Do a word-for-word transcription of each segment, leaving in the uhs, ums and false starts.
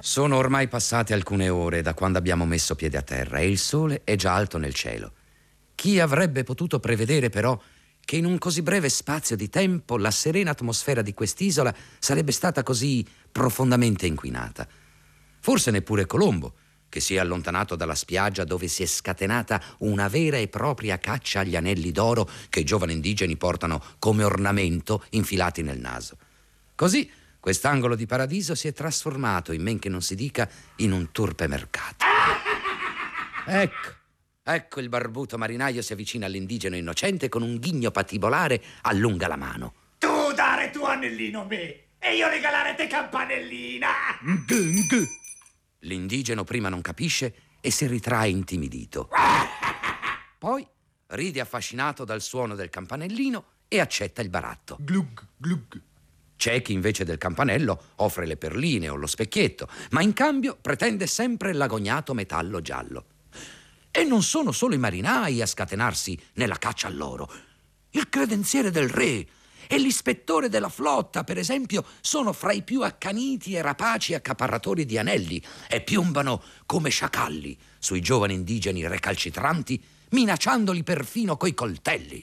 Sono ormai passate alcune ore da quando abbiamo messo piede a terra e il sole è già alto nel cielo. Chi avrebbe potuto prevedere però che in un così breve spazio di tempo la serena atmosfera di quest'isola sarebbe stata così profondamente inquinata? Forse neppure Colombo, che si è allontanato dalla spiaggia dove si è scatenata una vera e propria caccia agli anelli d'oro che i giovani indigeni portano come ornamento infilati nel naso. Così quest'angolo di paradiso si è trasformato, in men che non si dica, in un turpe mercato. Ecco, ecco il barbuto marinaio si avvicina all'indigeno innocente e con un ghigno patibolare allunga la mano. Tu dare tuo anellino a me e io regalare te campanellina! L'indigeno prima non capisce e si ritrae intimidito. Poi ride affascinato dal suono del campanellino e accetta il baratto. Glug, glug. C'è chi invece del campanello offre le perline o lo specchietto, ma in cambio pretende sempre l'agognato metallo giallo. E non sono solo i marinai a scatenarsi nella caccia all'oro. Il credenziere del re e l'ispettore della flotta, per esempio, sono fra i più accaniti e rapaci accaparratori di anelli e piombano come sciacalli sui giovani indigeni recalcitranti, minacciandoli perfino coi coltelli.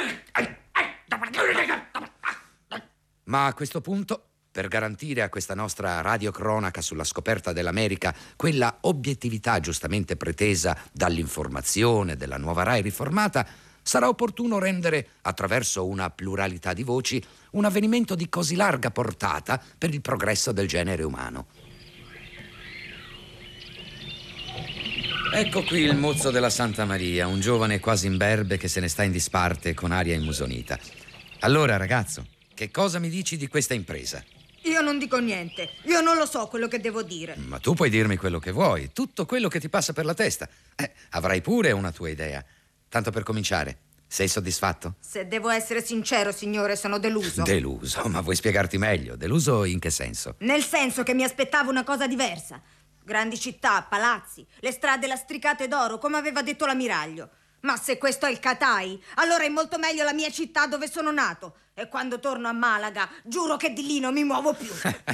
Ma a questo punto, per garantire a questa nostra radiocronaca sulla scoperta dell'America quella obiettività giustamente pretesa dall'informazione della nuova Rai riformata, sarà opportuno rendere, attraverso una pluralità di voci, un avvenimento di così larga portata per il progresso del genere umano. Ecco qui il mozzo della Santa Maria, un giovane quasi imberbe che se ne sta in disparte con aria immusonita. Allora, ragazzo, che cosa mi dici di questa impresa? Io non dico niente. Io non lo so quello che devo dire. Ma tu puoi dirmi quello che vuoi, tutto quello che ti passa per la testa. Eh, avrai pure una tua idea. Tanto per cominciare, sei soddisfatto? Se devo essere sincero, signore, sono deluso. Deluso? Ma vuoi spiegarti meglio? Deluso in che senso? Nel senso che mi aspettavo una cosa diversa. Grandi città, palazzi, le strade lastricate d'oro, come aveva detto l'ammiraglio. Ma se questo è il Catai, allora è molto meglio la mia città dove sono nato. E quando torno a Malaga, giuro che di lì non mi muovo più.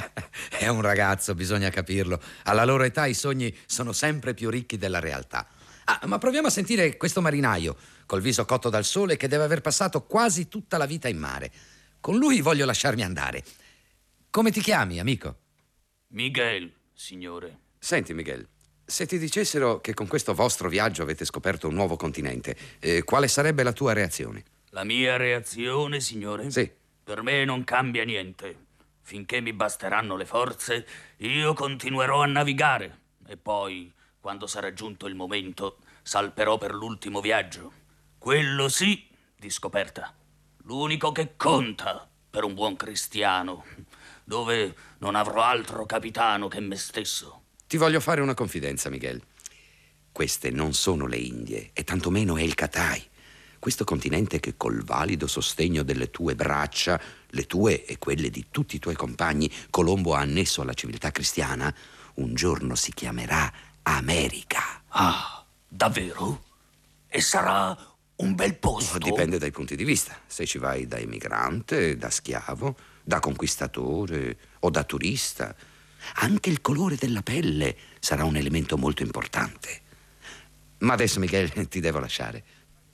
È un ragazzo, bisogna capirlo. Alla loro età i sogni sono sempre più ricchi della realtà. Ah, ma proviamo a sentire questo marinaio, col viso cotto dal sole, che deve aver passato quasi tutta la vita in mare. Con lui voglio lasciarmi andare. Come ti chiami, amico? Miguel, signore. Senti, Miguel, se ti dicessero che con questo vostro viaggio avete scoperto un nuovo continente, eh, quale sarebbe la tua reazione? La mia reazione, signore? Sì. Per me non cambia niente. Finché mi basteranno le forze, io continuerò a navigare. E poi, quando sarà giunto il momento, salperò per l'ultimo viaggio. Quello sì, di scoperta. L'unico che conta per un buon cristiano, dove non avrò altro capitano che me stesso. Ti voglio fare una confidenza, Miguel. Queste non sono le Indie, e tantomeno è il Catai. Questo continente che col valido sostegno delle tue braccia, le tue e quelle di tutti i tuoi compagni, Colombo ha annesso alla civiltà cristiana, un giorno si chiamerà America. Ah, davvero? E sarà un bel posto? Dipende dai punti di vista. Se ci vai da emigrante, da schiavo, da conquistatore o da turista. Anche il colore della pelle sarà un elemento molto importante. Ma adesso, Miguel, ti devo lasciare.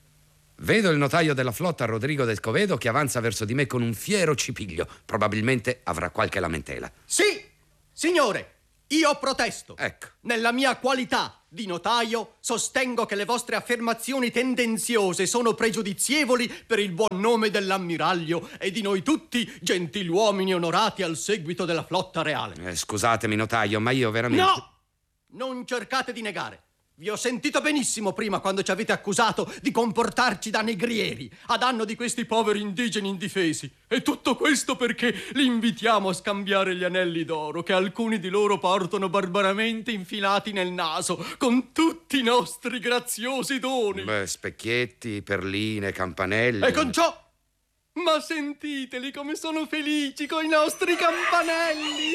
Vedo il notaio della flotta, Rodrigo del Covedo, che avanza verso di me con un fiero cipiglio. Probabilmente avrà qualche lamentela. Sì, signore, io protesto. Ecco. Nella mia qualità di notaio sostengo che le vostre affermazioni tendenziose sono pregiudizievoli per il buon nome dell'ammiraglio e di noi tutti, gentiluomini onorati al seguito della flotta reale. Eh, scusatemi, notaio, ma io veramente... No! Non cercate di negare. Vi ho sentito benissimo prima quando ci avete accusato di comportarci da negrieri a danno di questi poveri indigeni indifesi. E tutto questo perché li invitiamo a scambiare gli anelli d'oro che alcuni di loro portano barbaramente infilati nel naso con tutti i nostri graziosi doni. Beh, specchietti, perline, campanelli... E con ciò... Ma sentiteli come sono felici con i nostri campanelli!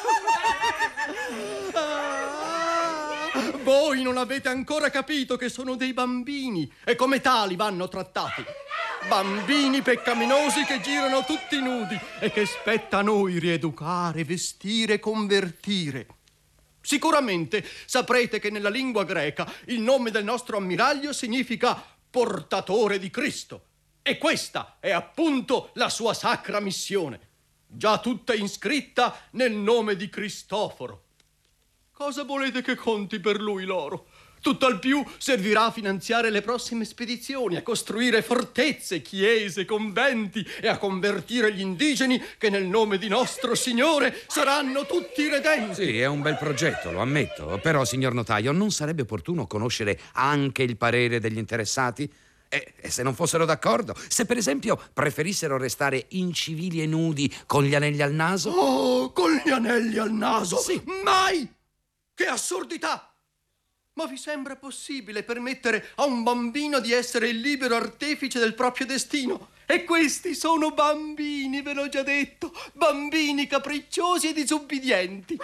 ah, voi non avete ancora capito che sono dei bambini e come tali vanno trattati. Bambini peccaminosi che girano tutti nudi e che spetta a noi rieducare, vestire e convertire. Sicuramente saprete che nella lingua greca il nome del nostro ammiraglio significa portatore di Cristo. E questa è appunto la sua sacra missione, già tutta iscritta nel nome di Cristoforo. Cosa volete che conti per lui l'oro? Tutt'al più servirà a finanziare le prossime spedizioni, a costruire fortezze, chiese, conventi e a convertire gli indigeni che nel nome di nostro Signore saranno tutti redenti. Sì, è un bel progetto, lo ammetto. Però, signor notaio, non sarebbe opportuno conoscere anche il parere degli interessati? E, e se non fossero d'accordo? Se per esempio preferissero restare incivili e nudi con gli anelli al naso? Oh, con gli anelli al naso? Sì. Mai! Che assurdità! Ma vi sembra possibile permettere a un bambino di essere il libero artefice del proprio destino? E questi sono bambini, ve l'ho già detto, bambini capricciosi e disubbidienti.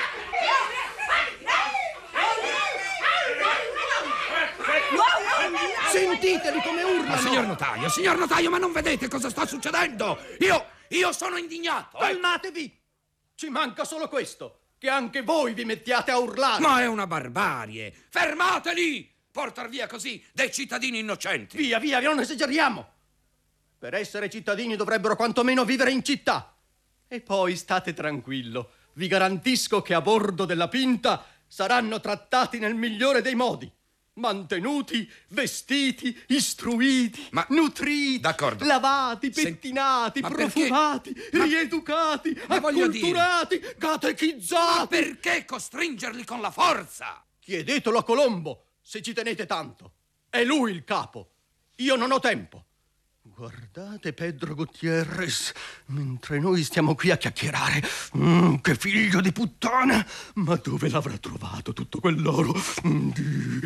Sentiteli come urlano! Ma signor notaio, signor notaio, ma non vedete cosa sta succedendo? Io, io sono indignato! eh. Calmatevi! Ci manca solo questo, che anche voi vi mettiate a urlare. Ma è una barbarie! Fermateli! Portar via così dei cittadini innocenti! Via, via, non esageriamo! Per essere cittadini dovrebbero quantomeno vivere in città. E poi state tranquillo, vi garantisco che a bordo della Pinta saranno trattati nel migliore dei modi. Mantenuti, vestiti, istruiti, Ma- nutriti, d'accordo. lavati, Se- pettinati, Ma perché- profumati, Ma- rieducati, Ma voglio acculturati, Ma catechizzati. perché costringerli con la forza? Chiedetelo a Colombo, se ci tenete tanto. È lui il capo. Io non ho tempo. Guardate Pedro Gutierrez, mentre noi stiamo qui a chiacchierare. Mm, che figlio di puttana! Ma dove l'avrà trovato tutto quell'oro? Mm, di-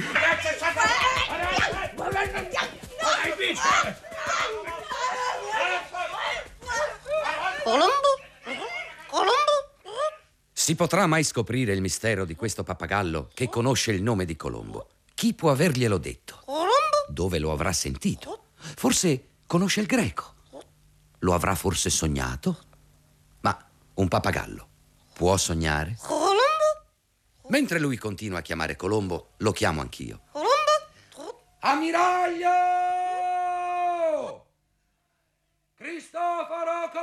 Colombo? Colombo? Si potrà mai scoprire il mistero di questo pappagallo che conosce il nome di Colombo? Chi può averglielo detto? Colombo? Dove lo avrà sentito? Forse conosce il greco. Lo avrà forse sognato? Ma un pappagallo può sognare? Colombo? Mentre lui continua a chiamare Colombo, lo chiamo anch'io. Colombo? Ammiraglio! Cristoforo Colombo!